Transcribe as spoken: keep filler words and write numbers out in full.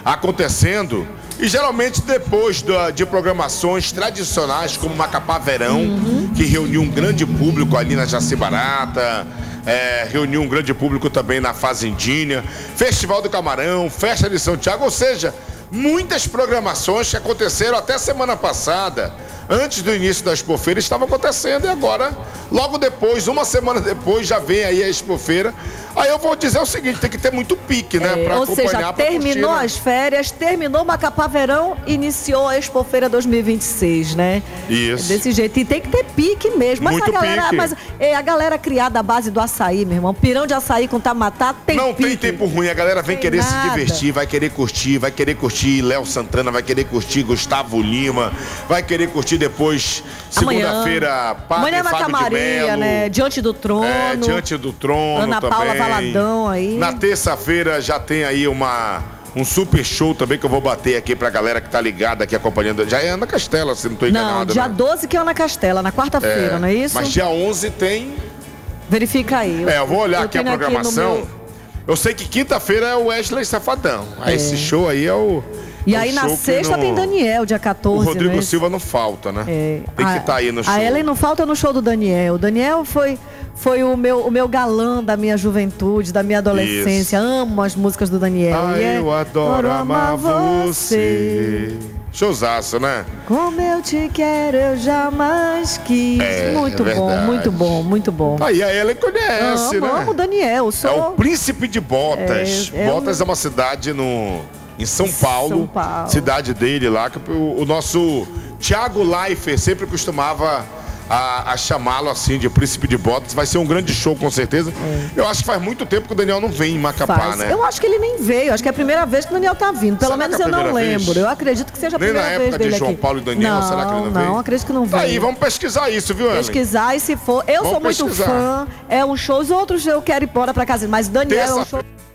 acontecendo. E geralmente depois da, de programações tradicionais como Macapá Verão, uhum. que reuniu um grande público ali na Jaci Barata, é, reuniu um grande público também na Fazendinha, Festival do Camarão, Festa de São Tiago, ou seja, muitas programações que aconteceram até semana passada, antes do início da Expofeira, estavam acontecendo e agora, logo depois, uma semana depois, já vem aí a Expofeira. Aí eu vou dizer o seguinte, tem que ter muito pique, né? É, pra ou acompanhar, seja, terminou curtir, né? as férias, terminou Macapá Verão, iniciou a Expofeira dois mil e vinte e seis, né? Isso. Desse jeito. E tem que ter pique mesmo. Mas Muito a galera, pique. Mas é, a galera criada à base do açaí, meu irmão. Pirão de açaí com tamatá tem Não pique. tem tempo ruim, a galera vem Tem querer nada. se divertir, vai querer curtir, vai querer curtir Léo Santana, vai querer curtir Gustavo Lima, vai querer curtir depois, segunda-feira, Padre Amanhã Fábio Maria, de Melo. né? Diante do Trono. É, Diante do Trono Ana também. Paula Valadão aí. Na terça-feira já tem aí uma, um super show também que eu vou bater aqui pra galera que tá ligada aqui acompanhando. Já é Ana Castela, se não tô enganado. Não, dia né? doze que é Ana Castela, na quarta-feira, É, não é isso? Mas dia onze tem... Verifica aí. É, eu vou olhar eu aqui a tenho programação. Aqui no meu... Eu sei que quinta-feira é o Wesley Safadão. Aí É. esse show aí é o... E é o aí na show que sexta no- tem Daniel, dia O quatorze. Rodrigo não é? Silva não falta, né? É. Tem que A- estar aí no show. A Ellen não falta no show do Daniel. O Daniel foi, foi o, meu, o meu galã da minha juventude, da minha adolescência. Isso. Amo as músicas do Daniel. Ah, E é, eu adoro amar você. Showzaço, né? Como eu te quero, eu jamais quis. É, muito é bom, verdade. muito bom, muito bom. Aí a Ellen conhece, amo, né? amo o Daniel. É Sou... o Príncipe de Botas. É, é Botas um- é uma cidade no, em São Paulo, São Paulo. cidade dele lá, que o, o nosso Thiago Leifert sempre costumava a, a chamá-lo assim de Príncipe de Botas. Vai ser um grande show, com certeza. É. Eu acho que faz muito tempo que o Daniel não vem em Macapá, Faz. né? Eu acho que ele nem veio. Acho que é a primeira vez que o Daniel tá vindo. Pelo Será menos que é a eu não primeira vez? lembro. Eu acredito que seja a Nem primeira na vez época de dele João aqui. Paulo e Daniel, não, será que ele não veio? Não, acredito que não veio. Aí, vamos pesquisar isso, viu, Ellen? Pesquisar e se for. Eu Vamos sou muito pesquisar. fã. É um show. Os outros eu quero ir embora pra casa. Mas Daniel é um Terça- show.